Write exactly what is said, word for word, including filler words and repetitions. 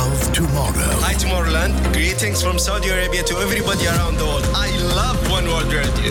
of tomorrow. Hi, Tomorrowland. Greetings from Saudi Arabia to everybody around the world. I love One World Radio.